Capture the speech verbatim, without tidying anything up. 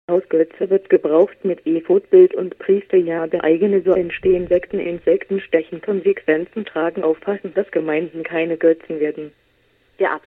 Hausgötze wird gebraucht mit Ephod-Bild und Priesterjade. Eigene so entstehen Sekten, Insekten stechen. Konsequenzen tragen aufpassen, dass Gemeinden keine Götzen werden. Der